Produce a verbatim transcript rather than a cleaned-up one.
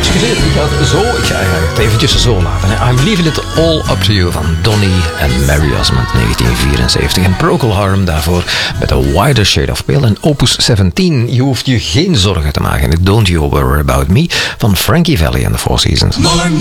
excuseer, ik ga het zo, ik ga, ik ga het eventjes zo laten. Hè. I'm leaving it all up to you van Donny en Mary Osmond, negentien vierenzeventig. En Procol Harum daarvoor met A Wider Shade of Pale en Opus zeventien. Je hoeft je geen zorgen te maken. Don't You Worry About Me van Frankie Valli en The Four Seasons. Morning